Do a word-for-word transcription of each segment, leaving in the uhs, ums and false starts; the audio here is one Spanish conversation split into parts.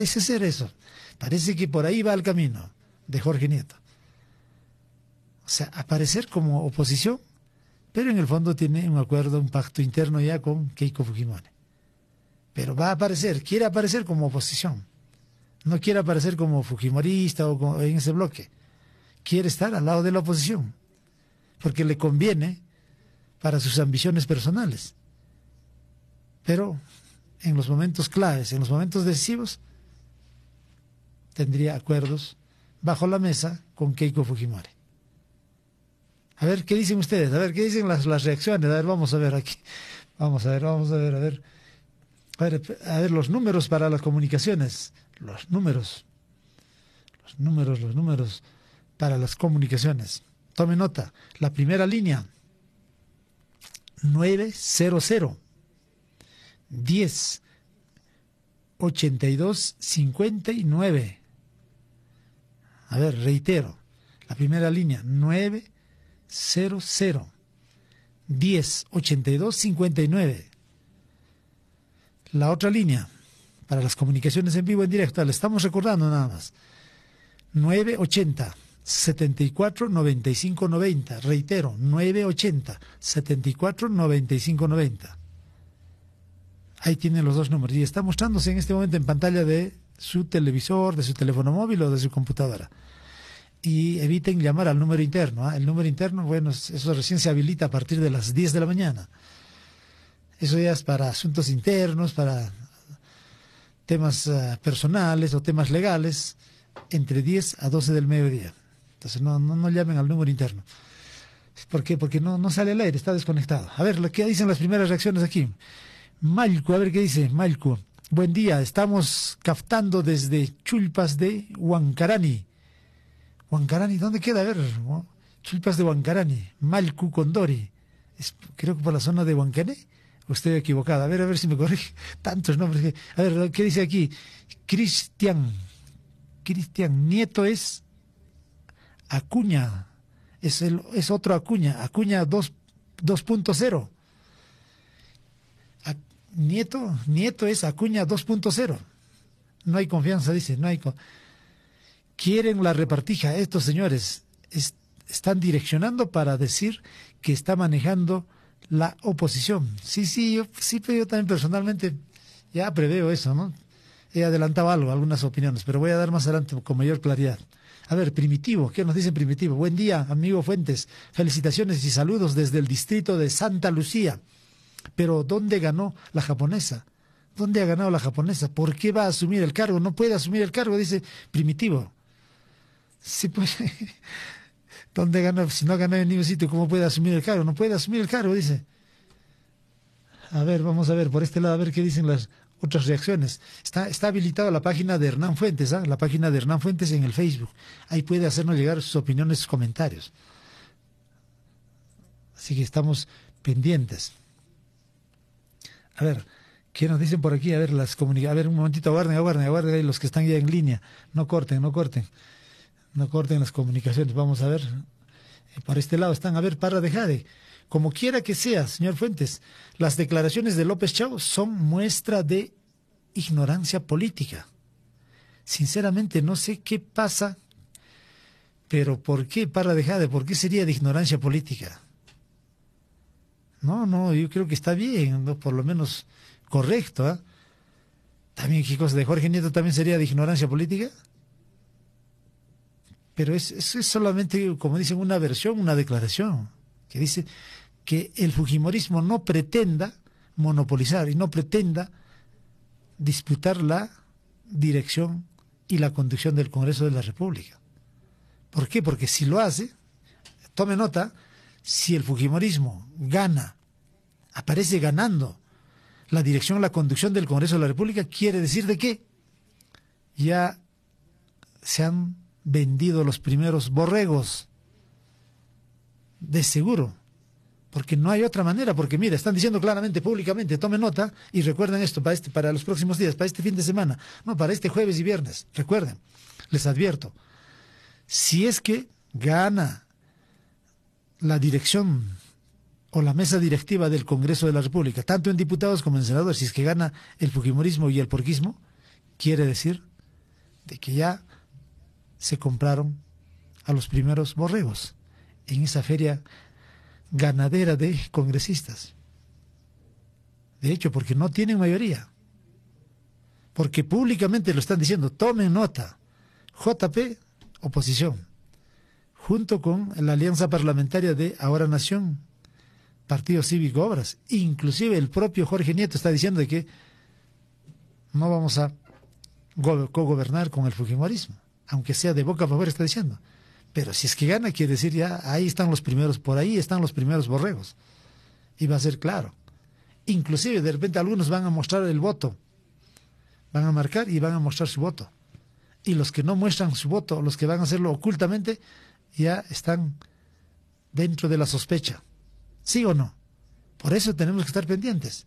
Parece ser eso. Parece que por ahí va el camino de Jorge Nieto. O sea, aparecer como oposición, pero en el fondo tiene un acuerdo, un pacto interno ya con Keiko Fujimori. Pero va a aparecer, quiere aparecer como oposición. No quiere aparecer como fujimorista o como en ese bloque. Quiere estar al lado de la oposición, porque le conviene para sus ambiciones personales. Pero en los momentos claves, en los momentos decisivos, tendría acuerdos bajo la mesa con Keiko Fujimori. A ver, ¿qué dicen ustedes? A ver, ¿qué dicen las, las reacciones? A ver, vamos a ver aquí. Vamos a ver, vamos a ver, a ver. A ver, a ver los números para las comunicaciones. Los números. Los números, los números para las comunicaciones. Tome nota. La primera línea. nueve cero cero diez ochenta y dos cincuenta y nueve. A ver, reitero. La primera línea. nueve cero cero diez ochenta y dos cincuenta y nueve. La otra línea para las comunicaciones en vivo en directo, le estamos recordando nada más, nueve ochenta setenta y cuatro noventa y cinco noventa. Reitero, nueve ochenta setenta y cuatro noventa y cinco noventa. Ahí tienen los dos números y está mostrándose en este momento en pantalla de su televisor, de su teléfono móvil o de su computadora. Y eviten llamar al número interno. ¿eh? El número interno, bueno, eso recién se habilita a partir de las diez de la mañana. Eso ya es para asuntos internos, para temas uh, personales o temas legales, entre diez a doce del mediodía. Entonces no, no, no llamen al número interno. ¿Por qué? Porque no, no sale al aire, está desconectado. A ver, ¿qué dicen las primeras reacciones aquí? Malco, a ver qué dice Malco. Buen día, estamos captando desde Chulpas de Huancarani. Huancarani, ¿dónde queda? A ver, Chulpas de Huancarani, Malcu Condori. Es, creo que por la zona de Huancané. Estoy equivocado. A ver, a ver si me corrige. Tantos nombres. Que... A ver, ¿qué dice aquí? Cristian. Cristian Nieto es Acuña. Es, el, es otro Acuña. Acuña dos punto cero. Nieto, Nieto es Acuña dos punto cero. No hay confianza, dice. No hay con... Quieren la repartija. Estos señores es, están direccionando para decir que está manejando la oposición. Sí, sí, yo, sí, pero yo también personalmente ya preveo eso, ¿no? He adelantado algo, algunas opiniones, pero voy a dar más adelante con mayor claridad. A ver, Primitivo, ¿qué nos dice Primitivo? Buen día, amigo Fuentes. Felicitaciones y saludos desde el distrito de Santa Lucía. Pero, ¿dónde ganó la japonesa? ¿Dónde ha ganado la japonesa? ¿Por qué va a asumir el cargo? No puede asumir el cargo, dice Primitivo. Sí, pues... ¿Dónde ganó? Si no ganó en ningún sitio, ¿cómo puede asumir el cargo? No puede asumir el cargo, dice. A ver, vamos a ver, por este lado, a ver qué dicen las otras reacciones. Está, está habilitada la página de Hernán Fuentes, ¿eh? La página de Hernán Fuentes en el Facebook. Ahí puede hacernos llegar sus opiniones, sus comentarios. Así que estamos pendientes. A ver, ¿qué nos dicen por aquí? A ver, las comunicaciones. A ver, un momentito, aguarden, aguarden, aguarden ahí los que están ya en línea. No corten, no corten. No corten las comunicaciones. Vamos a ver. Por este lado están. A ver, Parra de Jade. Como quiera que sea, señor Fuentes, las declaraciones de López Chao son muestra de ignorancia política. Sinceramente, no sé qué pasa, pero ¿por qué, Parra de Jade? ¿Por qué sería de ignorancia política? No, no, yo creo que está bien, ¿no? Por lo menos correcto. ¿eh? También, ¿qué cosa de Jorge Nieto también sería de ignorancia política? Pero es, es, es solamente, como dicen, una versión, una declaración, que dice que el fujimorismo no pretenda monopolizar y no pretenda disputar la dirección y la conducción del Congreso de la República. ¿Por qué? Porque si lo hace, tome nota, si el fujimorismo gana, aparece ganando la dirección y la conducción del Congreso de la República, quiere decir de qué ya se han vendido los primeros borregos, de seguro, porque no hay otra manera, porque mira, están diciendo claramente, públicamente, tomen nota y recuerden esto para, este, para los próximos días, para este fin de semana, no, para este jueves y viernes, recuerden, les advierto, si es que gana la dirección o la mesa directiva del Congreso de la República, tanto en diputados como en senadores, si es que gana el fujimorismo y el porquismo, quiere decir de que ya se compraron a los primeros borregos en esa feria ganadera de congresistas. De hecho, porque no tienen mayoría. Porque públicamente lo están diciendo, tomen nota. J P, oposición, junto con la alianza parlamentaria de Ahora Nación, Partido Cívico Obras. Inclusive el propio Jorge Nieto está diciendo de que no vamos a cogobernar con el fujimorismo, aunque sea de boca para afuera, está diciendo. Pero si es que gana, quiere decir ya, ahí están los primeros, por ahí están los primeros borregos. Y va a ser claro. Inclusive de repente algunos van a mostrar el voto, van a marcar y van a mostrar su voto. Y los que no muestran su voto, los que van a hacerlo ocultamente, ya están dentro de la sospecha. ¿Sí o no? Por eso tenemos que estar pendientes.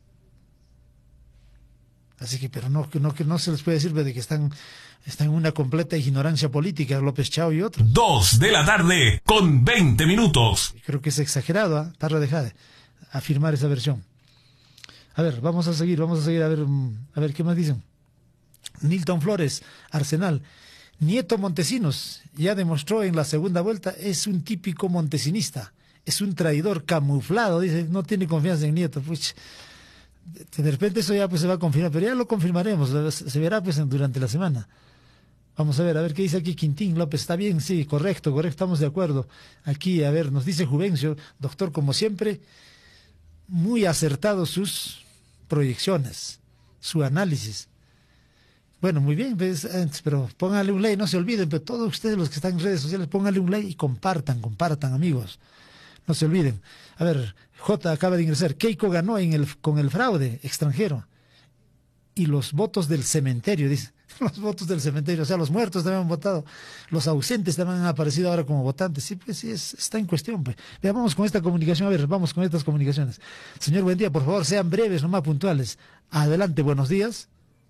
Así que, pero no, no, que no se les puede decir de que están, están en una completa ignorancia política, López Chao y otros. Dos de la tarde con veinte minutos. Creo que es exagerado, ¿eh? Parra de Jade, afirmar esa versión. A ver, vamos a seguir, vamos a seguir a ver, a ver qué más dicen. Nilton Flores, Arsenal. Nieto Montesinos ya demostró en la segunda vuelta, es un típico montesinista, es un traidor camuflado, dice, no tiene confianza en Nieto. Pues, de repente eso ya pues se va a confirmar, pero ya lo confirmaremos, se verá pues durante la semana. Vamos a ver, a ver qué dice aquí Quintín López. Está bien, sí, correcto, correcto, estamos de acuerdo. Aquí, a ver, nos dice Juvencio, doctor, como siempre, muy acertados sus proyecciones, su análisis. Bueno, muy bien, pues, pero pónganle un like, no se olviden, pero todos ustedes los que están en redes sociales, pónganle un like y compartan, compartan, amigos. No se olviden. A ver, J acaba de ingresar. Keiko ganó en el, con el fraude extranjero. Y los votos del cementerio, dice. Los votos del cementerio, o sea, los muertos también han votado. Los ausentes también han aparecido ahora como votantes. Sí, pues sí, es, está en cuestión. Pues. Veamos con esta comunicación. A ver, vamos con estas comunicaciones. Señor, buen día. Por favor, sean breves, no más puntuales. Adelante, buenos días.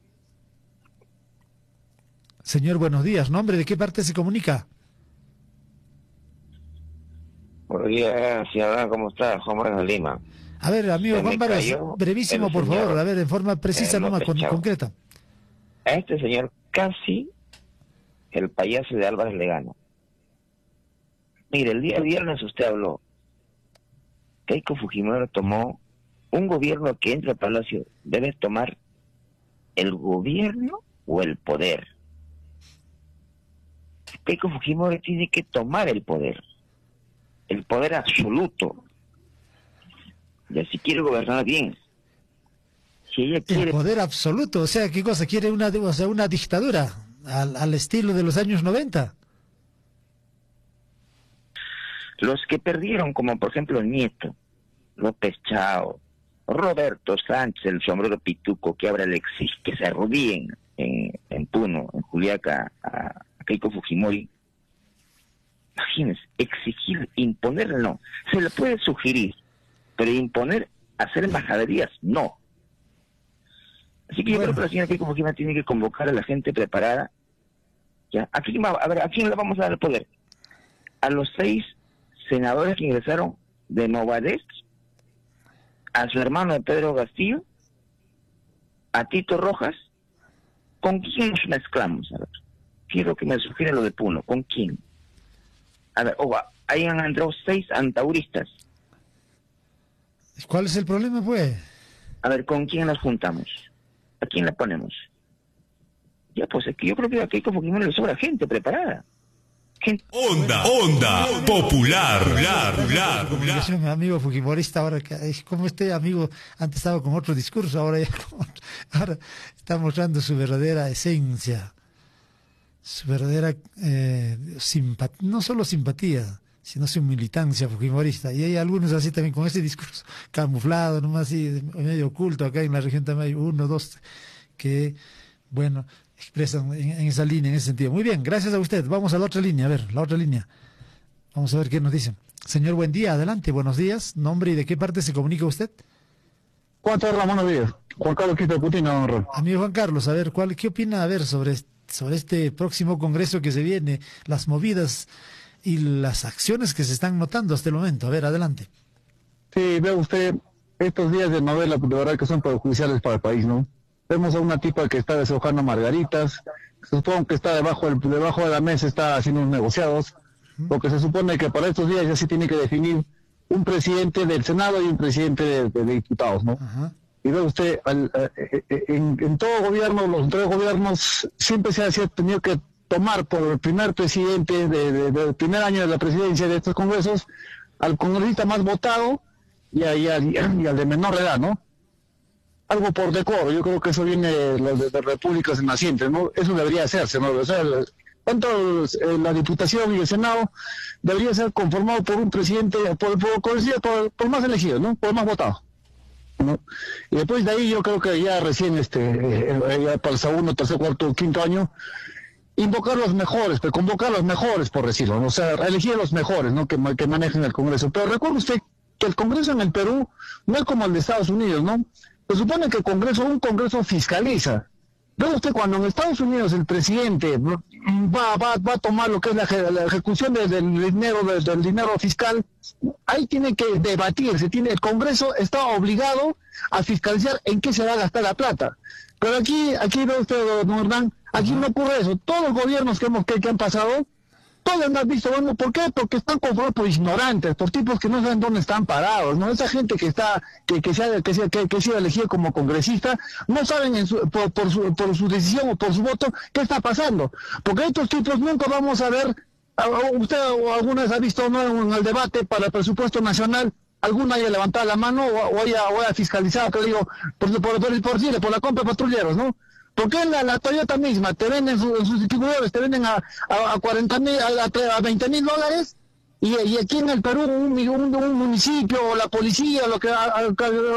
Señor, buenos días. ¿Nombre de qué parte se comunica? Buenos días, señora, ¿cómo está? Juan Vargas de Lima. A ver, amigo Juan Vargas, brevísimo, por favor, a ver, en forma precisa, no más con, concreta. A este señor casi el payaso de Álvarez le gana. Mire, el día viernes usted habló. Keiko Fujimori tomó un gobierno que entra al Palacio, debe tomar el gobierno o el poder. Keiko Fujimori tiene que tomar el poder. El poder absoluto. Y así quiere gobernar bien. Si ella quiere... El poder absoluto, o sea, ¿qué cosa? ¿Quiere una, o sea, una dictadura al, al estilo de los años noventa? Los que perdieron, como por ejemplo Nieto, López Chao, Roberto Sánchez, el sombrero pituco, que ahora le exige que se arrodillen en, en Puno, en Juliaca, a, a Keiko Fujimori. Imagínense, exigir, imponer, no. Se le puede sugerir, pero imponer, hacer embajaderías, no. Así que yo bueno. creo que la señora Keiko Fujimori tiene que convocar a la gente preparada. ¿Ya? ¿A quién, a ver, ¿a quién le vamos a dar el poder? A los seis senadores que ingresaron de Movadez, a su hermano de Pedro Castillo, a Tito Rojas. ¿Con quién nos mezclamos? A ver, quiero que me sugiera lo de Puno. ¿Con quién? A ver, oh, ahí han entrado seis antauristas. ¿Cuál es el problema, pues? A ver, ¿con quién nos juntamos? ¿A quién la ponemos? Ya, pues es que yo creo que a Keiko Fujimori le sobra gente preparada. Gente... Onda, onda, popular, popular, popular. Comunicación, amigo fujimorista, ahora que es como este amigo antes estaba con otro discurso, ahora ya ahora está mostrando su verdadera esencia. Su verdadera eh, simpatía, no solo simpatía, sino su militancia fujimorista. Y hay algunos así también con ese discurso camuflado, nomás así, medio oculto, acá en la región también hay uno, dos, que, bueno, expresan en, en esa línea, en ese sentido. Muy bien, gracias a usted. Vamos a la otra línea, a ver, la otra línea. Vamos a ver qué nos dicen. Señor, buen día, adelante, buenos días. ¿Nombre y de qué parte se comunica usted? Juan Carlos, buenos días. Juan Carlos Quito Putin, no, Amigo Juan Carlos, a ver, ¿cuál, ¿qué opina a ver sobre esto? sobre este próximo congreso que se viene, las movidas y las acciones que se están notando hasta el momento? A ver, adelante. Sí, ve usted, estos días de novela de verdad que son perjudiciales para el país, ¿no? Vemos a una tipa que está deshojando margaritas, supongo que está debajo, del, debajo de la mesa, está haciendo unos negociados, porque se supone que para estos días ya se tiene que definir un presidente del Senado y un presidente de, de, de diputados, ¿no? Ajá. Y ve usted, al, eh, eh, en, en todo gobierno, los tres gobiernos, siempre se ha, se ha tenido que tomar por el primer presidente de, de, de, del primer año de la presidencia de estos congresos al congresista más votado y, a, y, a, y al de menor edad, ¿no? Algo por decoro, yo creo que eso viene de, de, de repúblicas nacientes, ¿no? Eso debería hacerse, ¿no? O sea, el, tanto el, la Diputación y el Senado debería ser conformado por un presidente, por, por, por, por, por más elegido, ¿no? Por más votado, ¿no? Y después de ahí yo creo que ya recién, este, eh, ya para el segundo, tercer, cuarto, quinto año, invocar los mejores, pero convocar los mejores, por decirlo, ¿no? O sea, elegir los mejores, ¿no? Que, que manejen el Congreso. Pero recuerde usted que el Congreso en el Perú no es como el de Estados Unidos, ¿no? Se supone que el Congreso, un Congreso fiscaliza. Ve usted, cuando en Estados Unidos el presidente va, va, va a tomar lo que es la, la ejecución de, del dinero del, del dinero fiscal, ahí tiene que debatirse, tiene, el Congreso está obligado a fiscalizar en qué se va a gastar la plata. Pero aquí, aquí ve usted, don Hernán, aquí no ocurre eso. Todos los gobiernos que hemos que, que han pasado, todos han visto, bueno, ¿por qué? Porque están conformados por ignorantes, por tipos que no saben dónde están parados, ¿no? Esa gente que está, que, que se ha, que se, que, que se ha elegido como congresista, no saben en su, por, por, su, por su decisión o por su voto qué está pasando. Porque estos tipos nunca vamos a ver, usted alguna vez ha visto, ¿no?, en el debate para el presupuesto nacional, alguna haya levantado la mano o, o haya, o haya fiscalizado, que digo, por, por, por, por, por, por la compra de patrulleros, ¿no? Porque la, la Toyota misma te venden su, en sus distribuidores, te venden a, a, a cuarenta mil, a, a veinte mil dólares, y, y aquí en el Perú un, un, un municipio o la policía, lo que, a, a,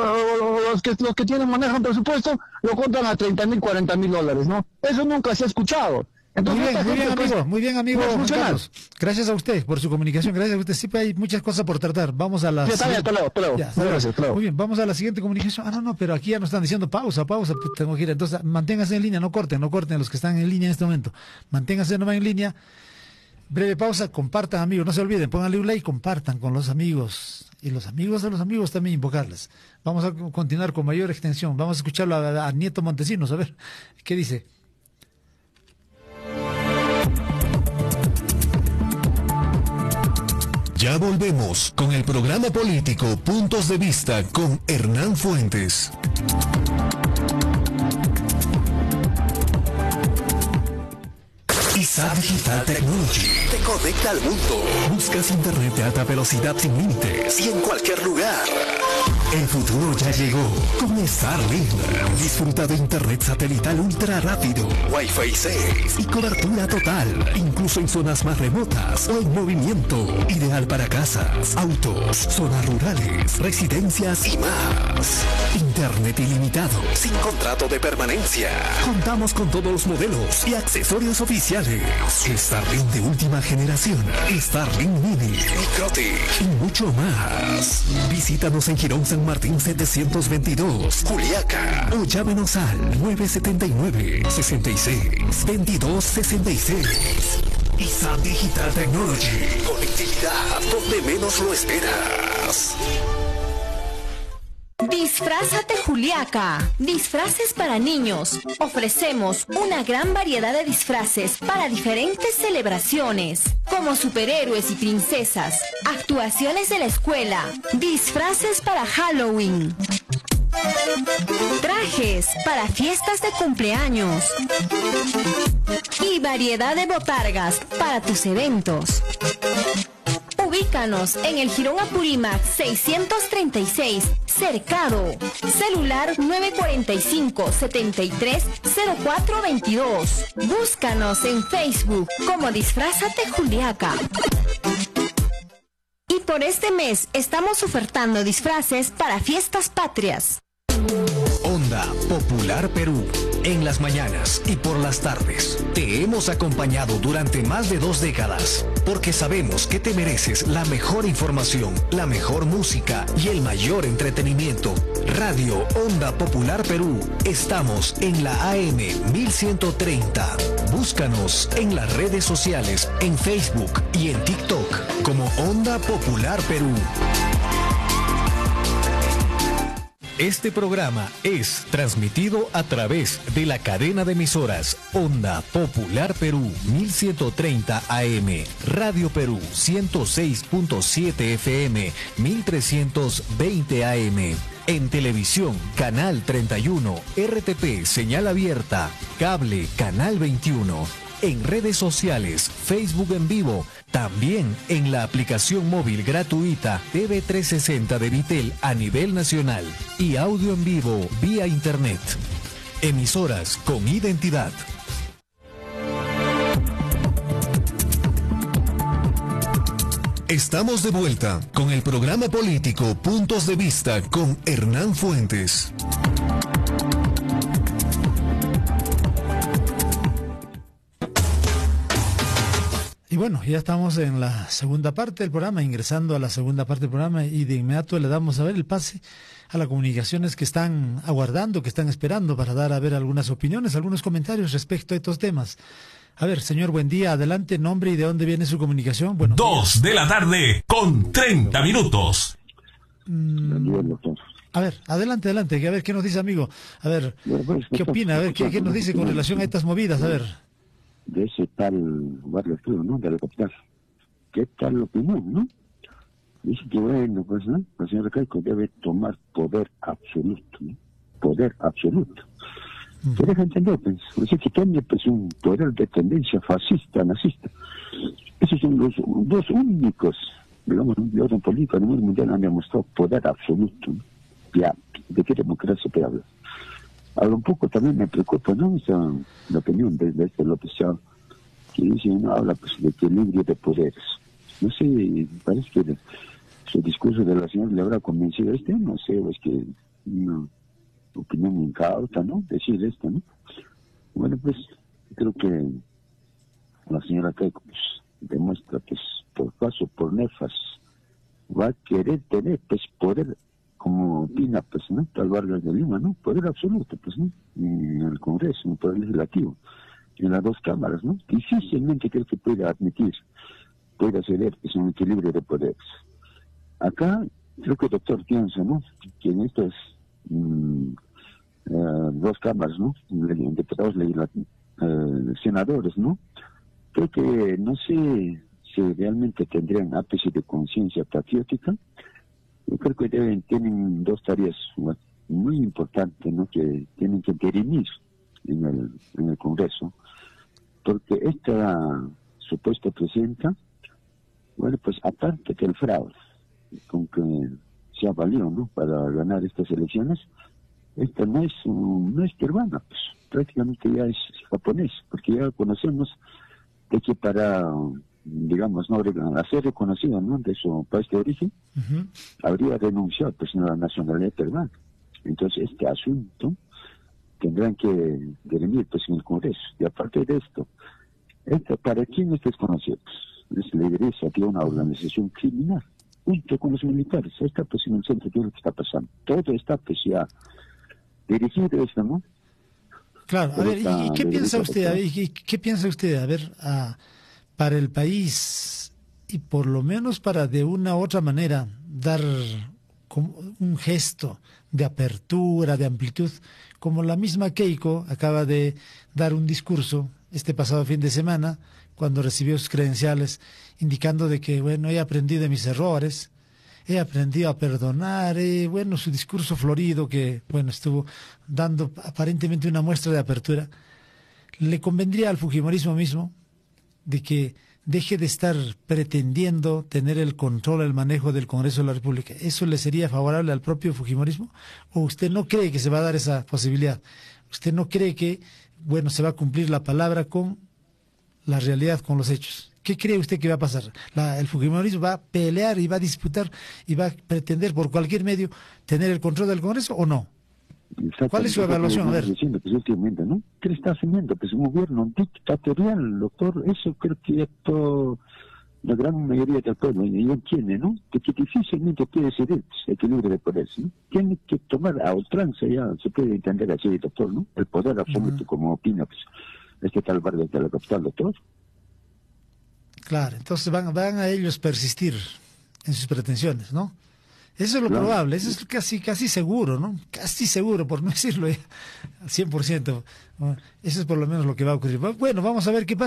los que los que tienen manejan presupuesto, lo compran a treinta mil, cuarenta mil dólares, ¿no? Eso nunca se ha escuchado. Entonces, muy bien, muy bien, amigo, muy bien, amigo Juan Carlos. Gracias a usted por su comunicación, gracias a usted. Siempre hay muchas cosas por tratar. Vamos a la... Sí, está bien, hasta luego, hasta luego. Ya, hasta luego. Gracias, hasta luego. Muy bien, vamos a la siguiente comunicación. Ah, no, no, pero aquí ya nos están diciendo pausa, pausa, pues tengo que ir. Entonces, manténganse en línea, no corten, no corten los que están en línea en este momento. Manténganse nomás en línea. Breve pausa, compartan, amigos, no se olviden, pónganle un like, compartan con los amigos. Y los amigos de los amigos también invocarles. Vamos a continuar con mayor extensión. Vamos a escucharlo a, a Nieto Montesinos, a ver, ¿qué dice? Ya volvemos con el programa político Puntos de Vista con Hernán Fuentes. I S A Digital Technology te conecta al mundo. Buscas internet de alta velocidad sin límites y en cualquier lugar. El futuro ya llegó con Starlink. Disfruta de internet satelital ultra rápido, Wi-Fi seis y cobertura total, incluso en zonas más remotas o en movimiento. Ideal para casas, autos, zonas rurales, residencias y más. Internet ilimitado, sin contrato de permanencia. Contamos con todos los modelos y accesorios oficiales. Starlink de última generación, Starlink Mini, Microtic y mucho más. Visítanos en Girón San Martín setecientos veintidós, Juliaca, o llámenos al nueve siete nueve, seis seis, veintidós sesenta y seis. I S A Digital Technology, conectividad donde menos lo esperas. Disfrázate Juliaca, disfraces para niños. Ofrecemos una gran variedad de disfraces para diferentes celebraciones, como superhéroes y princesas, actuaciones de la escuela, disfraces para Halloween, trajes para fiestas de cumpleaños y variedad de botargas para tus eventos. Ubícanos en el Jirón Apurímac seiscientos treinta y seis, Cercado. Celular nueve cuatro cinco, siete tres, cero cuatro dos dos. Búscanos en Facebook como Disfrázate Juliaca. Y por este mes estamos ofertando disfraces para fiestas patrias. Onda Popular Perú, en las mañanas y por las tardes. Te hemos acompañado durante más de dos décadas, porque sabemos que te mereces la mejor información, la mejor música y el mayor entretenimiento. Radio Onda Popular Perú, estamos en la A M mil ciento treinta. Búscanos en las redes sociales, en Facebook y en TikTok como Onda Popular Perú. Este programa es transmitido a través de la cadena de emisoras Onda Popular Perú mil ciento treinta A M, Radio Perú ciento seis punto siete F M, mil trescientos veinte A M. En televisión, Canal treinta y uno, R T P, señal abierta, cable, Canal veintiuno. En redes sociales, Facebook en vivo, también en la aplicación móvil gratuita T V trescientos sesenta de Vitel a nivel nacional y audio en vivo vía internet. Emisoras con identidad. Estamos de vuelta con el programa político Puntos de Vista con Hernán Fuentes. Y bueno, ya estamos en la segunda parte del programa, ingresando a la segunda parte del programa, y de inmediato le damos a ver el pase a las comunicaciones que están aguardando, que están esperando para dar a ver algunas opiniones, algunos comentarios respecto a estos temas. A ver, señor, buen día, adelante, nombre y de dónde viene su comunicación. Bueno, Dos de la tarde con treinta minutos. Mm, a ver, adelante, adelante, a ver, ¿qué nos dice, amigo? A ver, ¿qué opina? A ver, ¿qué, qué nos dice con relación a estas movidas? A ver. De ese tal Barrio Cruz, ¿no? De la capital. ¿Qué tal la opinión, no? Dice que, bueno, pues, ¿no? La señora Keiko debe tomar poder absoluto, ¿no? Poder absoluto. ¿Qué deja entender? Pues, dice que tiene, pues, un poder de tendencia fascista, nazista. Esos son los dos únicos, digamos, de orden político a nivel mundial han demostrado poder absoluto, ¿no? Ya, ¿de qué democracia te hablas? Ahora un poco también me preocupa, ¿no? Esa, la opinión de, de este López Chao, que dice, no habla pues de equilibrio de poderes. No sé, parece que de, su discurso de la señora le habrá convencido a este, no sé, o es que una opinión incauta, ¿no? Decir esto, ¿no? Bueno, pues creo que la señora Keiko pues, demuestra que pues, por paso, por nefas, va a querer tener pues poder, como opina, pues, ¿no? Tal Vargas de Lima, ¿no? Poder absoluto, pues, ¿no? En el Congreso, en el Poder Legislativo, en las dos cámaras, ¿no? Difícilmente creo que pueda admitir, pueda ceder, que es un equilibrio de poderes. Acá, creo que el doctor piensa, ¿no? Que en estas mmm, uh, dos cámaras, ¿no? Diputados legislativos, uh, senadores, ¿no? Creo que no sé si realmente tendrían ápice de conciencia patriótica. Yo creo que deben, tienen dos tareas muy importantes, ¿no? Que tienen que dirimir en el, en el Congreso, porque esta supuesta presidenta, bueno, pues aparte que el fraude con que se ha valido, ¿no? Para ganar estas elecciones, esta no es no es peruana, pues prácticamente ya es japonés, porque ya conocemos de que para, digamos, no hacer reconocido, ¿no? De su país de origen, uh-huh. habría renunciado pues a la nacionalidad peruana. Entonces este asunto tendrán que dirimir pues en el Congreso. Y aparte de esto, esta, ¿para quién es desconocido? Pues, es la iglesia de una organización criminal, junto con los militares. Está pues en el centro de lo que está pasando. Todo está pues ya dirigido esto, ¿no? Claro, a ver, ¿y qué piensa usted? A ver, ¿y qué piensa usted? A ver, a, para el país, y por lo menos para de una u otra manera dar como un gesto de apertura, de amplitud, como la misma Keiko acaba de dar un discurso este pasado fin de semana, cuando recibió sus credenciales, indicando de que, bueno, he aprendido de mis errores, he aprendido a perdonar, eh, bueno, su discurso florido que, bueno, estuvo dando aparentemente una muestra de apertura. Le convendría al fujimorismo mismo de que deje de estar pretendiendo tener el control, el manejo del Congreso de la República. ¿Eso le sería favorable al propio fujimorismo? ¿O usted no cree que se va a dar esa posibilidad? ¿Usted no cree que, bueno, se va a cumplir la palabra con la realidad, con los hechos? ¿Qué cree usted que va a pasar? La, ¿El fujimorismo va a pelear y va a disputar y va a pretender por cualquier medio tener el control del Congreso o no? ¿Cuál es su evaluación? A ver. Diciendo, pues, últimamente, ¿no? ¿Qué está haciendo? Pues un gobierno dictatorial, doctor. Eso creo que ya todo, la gran mayoría del pueblo ya entiende, ¿no? De que difícilmente puede ceder pues, equilibrio de poder, ¿no? Tiene que tomar a ultranza, ya se puede entender así, doctor, ¿no? El poder absoluto, uh-huh. como opina, pues, este tal Vargas de la capital, doctor. Claro, entonces van, van a ellos persistir en sus pretensiones, ¿no? Eso es lo Claro. probable, eso es casi casi seguro, ¿no? Casi seguro, por no decirlo ya al cien por ciento. Eso es por lo menos lo que va a ocurrir. Bueno, vamos a ver qué pasa.